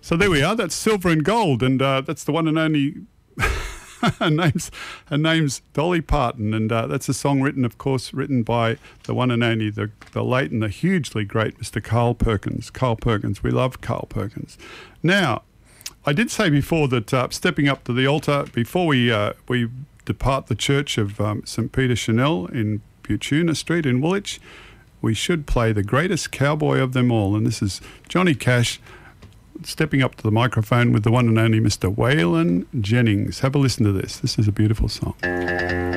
So there we are. That's Silver and Gold, and that's the one and only. Her name's Dolly Parton, and that's a song written by the one and only, the late and the hugely great Mr. Carl Perkins. Carl Perkins, we love Carl Perkins. Now, I did say before that stepping up to the altar before we depart the church of St. Peter Chanel in Butuna Street in Woolwich, we should play the greatest cowboy of them all, and this is Johnny Cash stepping up to the microphone with the one and only Mr. Waylon Jennings. Have a listen to this. This is a beautiful song.